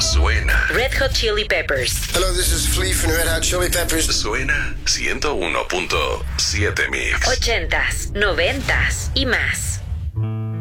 suena. Red Hot Chili Peppers. Hello, this is Flea from Red Hot Chili Peppers. Suena 101.7 Mix. 80s, 90s y más.